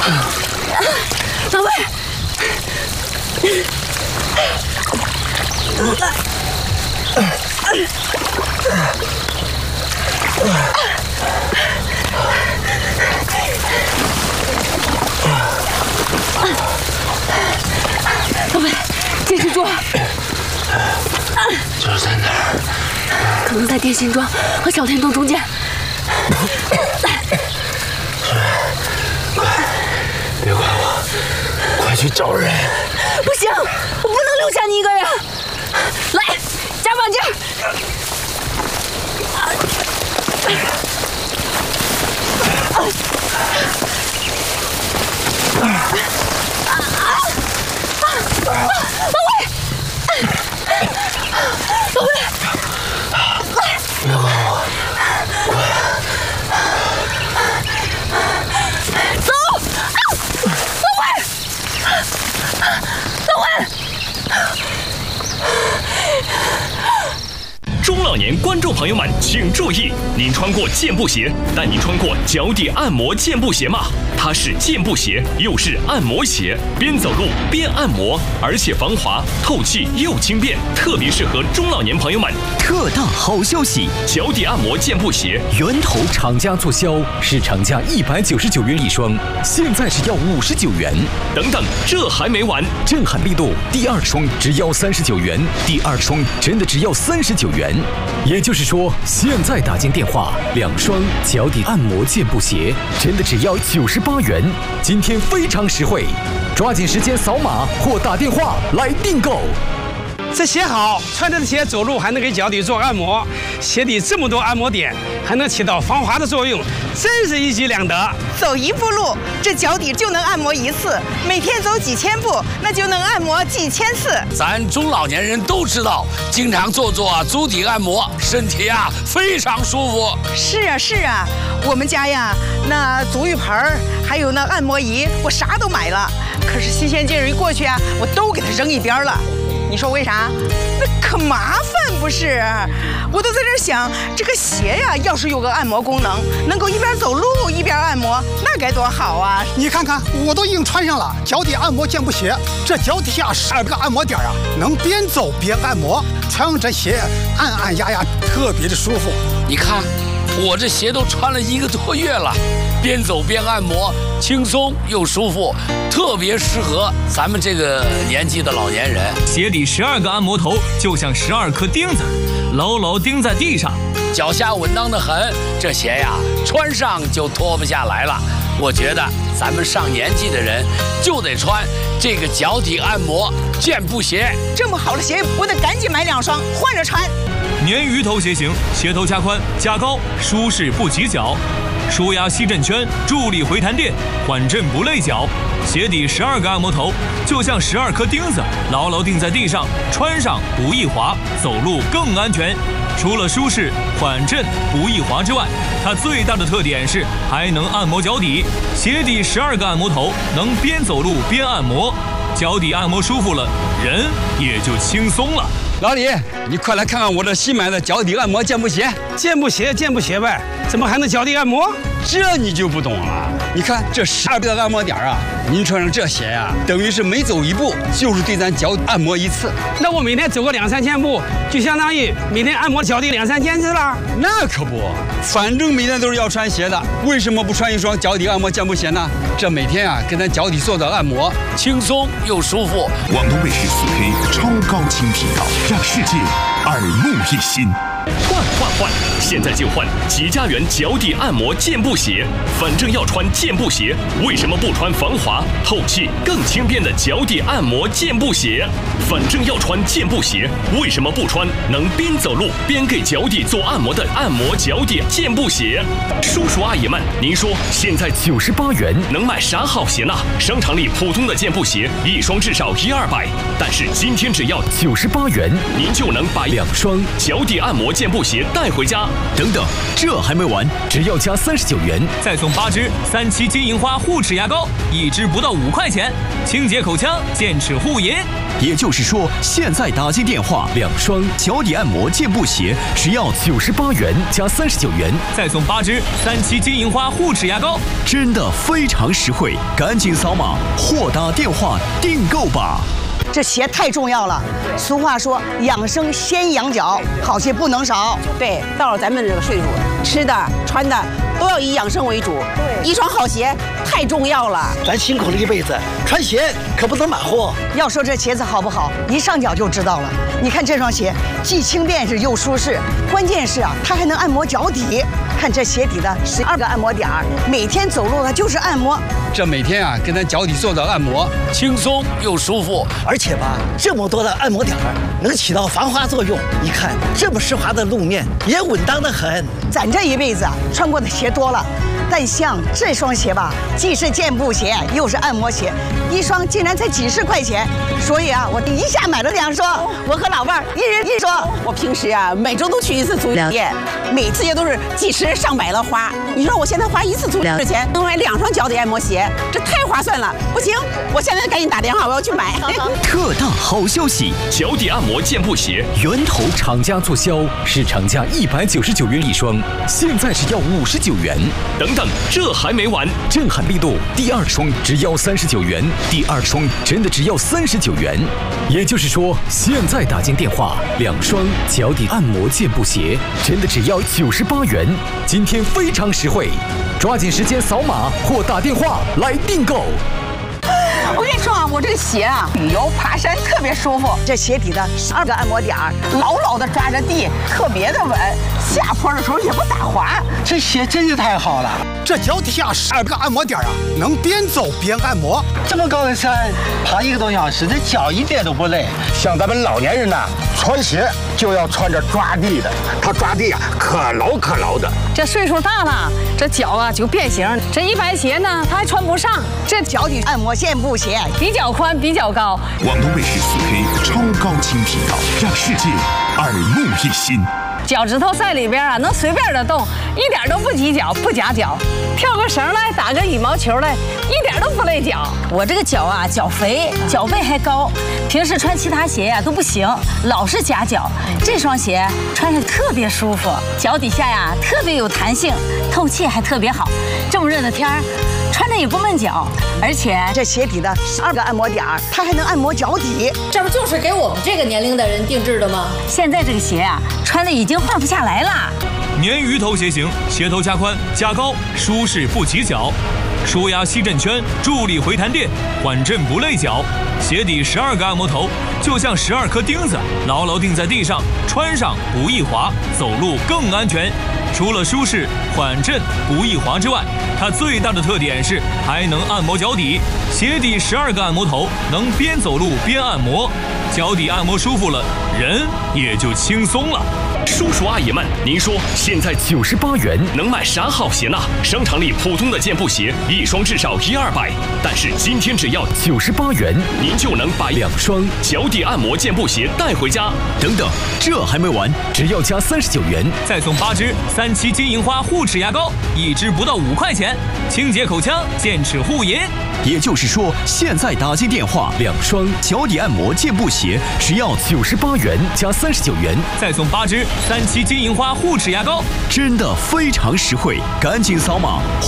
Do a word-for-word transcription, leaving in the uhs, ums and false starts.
老魏，老魏，坚持住！ 这是在哪儿？ 可能在电信庄和小天洞中间。 快，别管我，快去找人！ 不行，我不能留下你一个人。来，加把劲儿！老魏，老魏， 别管我，快！ 走！老魏，老魏。 中老年观众朋友们请注意，您穿过健步鞋，但您穿过脚底按摩健步鞋吗？它是健步鞋，又是按摩鞋，边走路边按摩，而且防滑、透气又轻便，特别适合中老年朋友们。 特大好消息！ 脚底按摩健步鞋源头厂家促销，市场价一百九十九元一双，现在只要五十九元。 等等，这还没完！ 震撼力度，第二双只要三十九元，第二双真的只要三十九元。也就是说，现在打进电话，两双脚底按摩健步鞋真的只要九十八元。今天非常实惠，抓紧时间扫码或打电话来订购。 这鞋好，穿着鞋走路还能给脚底做按摩，鞋底这么多按摩点，还能起到防滑的作用，真是一举两得。 走一步路，这脚底就能按摩一次；每天走几千步，那就能按摩几千次。 咱中老年人都知道，经常做做足底按摩，身体啊非常舒服。 是啊是啊，我们家呀，那足浴盆儿还有那按摩仪，我啥都买了。可是新鲜劲儿一过去啊，我都给它扔一边了。你说为啥？那可麻烦不是？我都在这想，这个鞋呀，要是有个按摩功能，能够一边走路一边按摩，那该多好啊！ 你看看，我都已经穿上了脚底按摩健步鞋，这脚底下十二个按摩点啊，能边走边按摩，穿上这鞋按按压压，特别的舒服。 你看，我这鞋都穿了一个多月了，边走边按摩，轻松又舒服，特别适合咱们这个年纪的老年人。 鞋底十二个按摩头就像十二颗钉子，牢牢钉在地上， 脚下稳当的很。这鞋呀，穿上就脱不下来了。我觉得咱们上年纪的人就得穿这个脚底按摩健步鞋。 这么好的鞋，我得赶紧买两双换着穿。 鲶鱼头鞋型，鞋头加宽加高，舒适不起脚。舒压吸震圈，助力回弹垫，缓震不累脚。鞋底十二个按摩头，就像十二颗钉子，牢牢钉在地上，穿上不易滑，走路更安全。除了舒适、缓震、不易滑之外，它最大的特点是还能按摩脚底。鞋底十二个按摩头，能边走路边按摩，脚底按摩舒服了，人也就轻松了。 老李，你快来看看我这新买的脚底按摩健步鞋。 健步鞋，健步鞋呗，怎么还能脚底按摩？ 这你就不懂了。你看这十二个按摩点啊，您穿上这鞋呀、啊，等于是每走一步就是对咱脚按摩一次。 那我每天走个两三千步，就相当于每天按摩脚底两三千次了。 那可不，反正每天都是要穿鞋的，为什么不穿一双脚底按摩健步鞋呢？这每天啊，给咱脚底做做按摩， 轻松又舒服。 广东卫视四 K 超高清频道，让世界耳目一新。 换换换！现在就换吉家园脚底按摩健步鞋。反正要穿健步鞋，为什么不穿防滑、透气、更轻便的脚底按摩健步鞋？反正要穿健步鞋，为什么不穿能边走路边给脚底做按摩的按摩脚底健步鞋？叔叔阿姨们，您说现在九十八元能买啥好鞋呢？商场里普通的健步鞋一双至少一二百，但是今天只要九十八元， 您就能把一两双脚底按摩健步鞋带回家。 等等，这还没完，只要加三十九元， 再送八支三七金银花护齿牙膏，一支不到五块钱，清洁口腔，健齿护龈。 也就是说，现在打进电话，两双脚底按摩健步鞋只要九十八元加三十九元， 再送八支三七金银花护齿牙膏， 真的非常实惠，赶紧扫码或打电话订购吧。 这鞋太重要了，俗话说养生先养脚，好鞋不能少。 对，到了咱们这个岁数，吃的穿的都要以养生为主。对，一双好鞋太重要了。 咱辛苦了一辈子，穿鞋可不能马虎。 要说这鞋子好不好，一上脚就知道了。你看这双鞋，既轻便是又舒适，关键是啊，它还能按摩脚底。看这鞋底的十二个按摩点儿，每天走路它就是按摩。 这每天啊，跟咱脚底做的按摩， 轻松又舒服。 而且吧，这么多的按摩点儿能起到防滑作用。你看这么湿滑的路面也稳当得很。 咱这一辈子啊，穿过的鞋多了，但像这双鞋吧，既是健步鞋又是按摩鞋，一双竟然才几十块钱。所以啊，我一下买了两双，我和老伴儿一人一双。 我平时啊，每周都去一次足疗店，每次也都是几十上百的花。你说我现在花一次足疗的钱，能买两双脚底按摩鞋，这太划算了。不行，我现在赶紧打电话，我要去买。 特大好消息！ 脚底按摩健步鞋源头厂家促销，市场价一百九十九元一双，现在只要五十九元。 等等，这还没完！ 震撼力度，第二双只要三十九元，第二双真的只要三十九元。也就是说，现在打进电话，两双脚底按摩健步鞋真的只要九十八元。今天非常实惠，抓紧时间扫码或打电话来订购。 我跟你说啊，我这个鞋啊，旅游爬山特别舒服。 这鞋底的十二个按摩点儿， 牢牢的抓着地，特别的稳，下坡的时候也不打滑。 这鞋真是太好了。 这脚底下十二个按摩点啊，能边走边按摩。 这么高的山，爬一个多小时，这脚一点都不累。 像咱们老年人呐，穿鞋就要穿着抓地的，它抓地啊可牢可牢的。 这岁数大了，这脚啊就变形，这一般鞋呢它还穿不上。 这脚底按摩健步鞋比较宽，比较高。 广东卫视四 K 超高清频道，让世界耳目一新。 脚趾头在里边啊，能随便的动，一点都不挤脚，不夹脚。跳个绳来，打个羽毛球来，一点都不累脚。我这个脚啊，脚肥，脚背还高，平时穿其他鞋呀、啊、都不行，老是夹脚。这双鞋穿着特别舒服，脚底下呀特别有弹性，透气还特别好。这么热的天儿，穿着也不闷脚，而且这鞋底的十二个按摩点儿，它还能按摩脚底。 这不就是给我们这个年龄的人定制的吗？ 现在这个鞋啊，穿的已经换不下来了。 鲶鱼头鞋型，鞋头加宽加高，舒适不挤脚，舒压吸震圈，助力回弹垫，缓震不累脚。鞋底十二个按摩头，就像十二颗钉子，牢牢钉在地上，穿上不易滑，走路更安全。除了舒适、缓震、不易滑之外，它最大的特点是还能按摩脚底。鞋底十二个按摩头，能边走路边按摩，脚底按摩舒服了，人也就轻松了。 叔叔阿姨们，您说现在九十八元能买啥好鞋呢？商场里普通的健步鞋一双至少一二百，但是今天只要九十八元， 您就能把两双脚底按摩健步鞋带回家。 等等，这还没完，只要加三十九元， 再送八支三七金银花护齿牙膏，一支不到五块钱，清洁口腔，健齿护龈。 也就是说，现在打进电话，两双脚底按摩健步鞋只要九十八元加三十九元， 再送八支三七金银花护齿牙膏， 真的非常实惠，赶紧扫码